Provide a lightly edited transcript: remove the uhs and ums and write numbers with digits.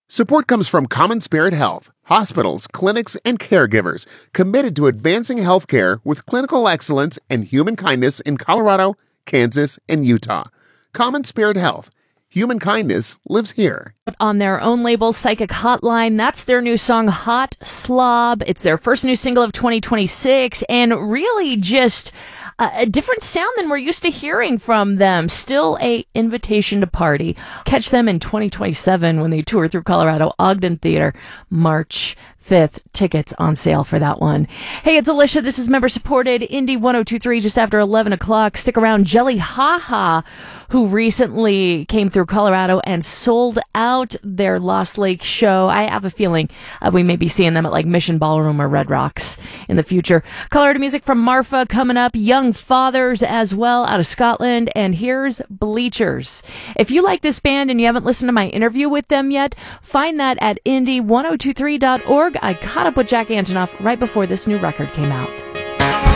Support comes from Common Spirit Health, hospitals, clinics, and caregivers committed to advancing healthcare with clinical excellence and human kindness in Colorado, Kansas, and Utah. Common Spirit Health. Human kindness lives here. On their own label, Psychic Hotline, that's their new song, Hot Slob. It's their first new single of 2026, and really just a different sound than we're used to hearing from them. Still a invitation to party. Catch them in 2027 when they tour through Colorado, Ogden Theater, March 5th. Tickets on sale for that one. Hey, it's Alicia. This is member-supported Indie 102.3 just after 11 o'clock. Stick around. Jelly Haha, who recently came through Colorado and sold out their Lost Lake show. I have a feeling we may be seeing them at like Mission Ballroom or Red Rocks in the future. Colorado music from Marfa coming up. Young Fathers as well out of Scotland. And here's Bleachers. If you like this band and you haven't listened to my interview with them yet, find that at indie1023.org. I caught up with Jack Antonoff right before this new record came out.